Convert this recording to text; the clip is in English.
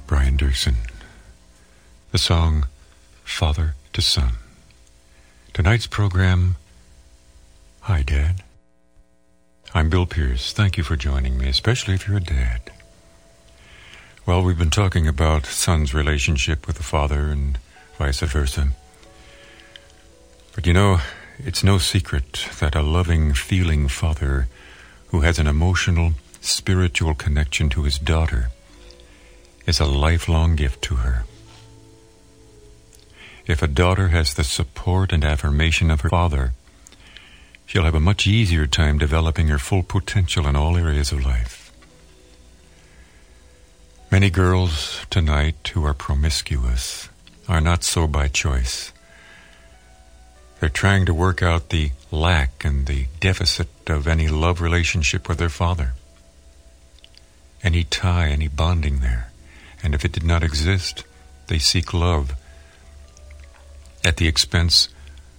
Brian Dirksen. The song, Father to Son. Tonight's program, Hi, Dad. I'm Bill Pierce. Thank you for joining me, especially if you're a dad. Well, we've been talking about son's relationship with the father and vice versa. But you know, it's no secret that a loving, feeling father who has an emotional, spiritual connection to his daughter is a lifelong gift to her. If a daughter has the support and affirmation of her father, she'll have a much easier time developing her full potential in all areas of life. Many girls tonight who are promiscuous are not so by choice. They're trying to work out the lack and the deficit of any love relationship with their father. Any tie, any bonding there. And if it did not exist, they seek love at the expense